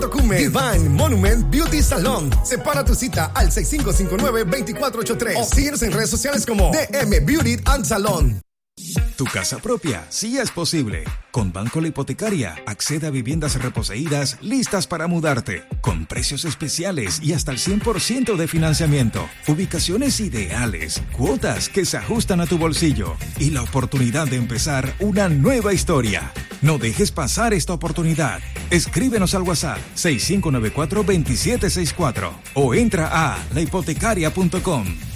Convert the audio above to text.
Divine Monument Beauty Salon. Separa tu cita al 6559-2483 o síguenos en redes sociales como DM Beauty and Salon. Tu casa propia sí es posible. Con Banco La Hipotecaria, accede a viviendas reposeídas listas para mudarte, con precios especiales y hasta el 100% de financiamiento, ubicaciones ideales, cuotas que se ajustan a tu bolsillo y la oportunidad de empezar una nueva historia. No dejes pasar esta oportunidad. Escríbenos al WhatsApp 6594-2764 o entra a lahipotecaria.com.